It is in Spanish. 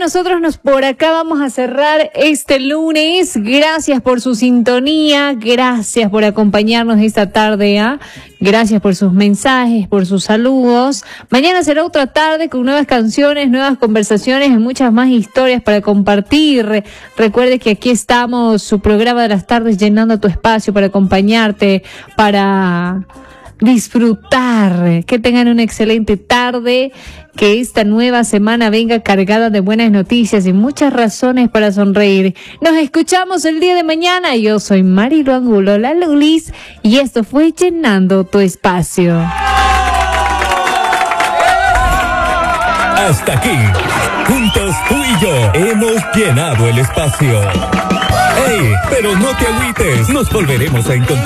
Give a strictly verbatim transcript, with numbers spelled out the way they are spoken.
nosotros nos por acá vamos a cerrar este lunes. Gracias por su sintonía, gracias por acompañarnos esta tarde, ¿ah? Gracias por sus mensajes, por sus saludos. Mañana será otra tarde con nuevas canciones, nuevas conversaciones y muchas más historias para compartir. Recuerde que aquí estamos, su programa de las tardes, llenando tu espacio para acompañarte, para disfrutar. Que tengan una excelente tarde, que esta nueva semana venga cargada de buenas noticias y muchas razones para sonreír. Nos escuchamos el día de mañana. Yo soy Marilu Angulo, la Lulis, y esto fue Llenando tu Espacio. Hasta aquí, juntos tú y yo hemos llenado el espacio. ¡Ey! Pero no te agüites, nos volveremos a encontrar.